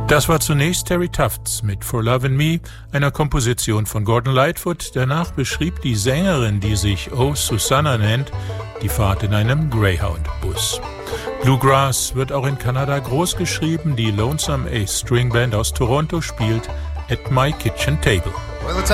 Das war zunächst Terry Tufts mit For Lovin' Me, einer Komposition von Gordon Lightfoot. Danach beschrieb die Sängerin, die sich Oh Susanna nennt, die Fahrt in einem Greyhound-Bus. Bluegrass wird auch in Kanada groß geschrieben. Die Lonesome Ace String Band aus Toronto spielt At My Kitchen Table.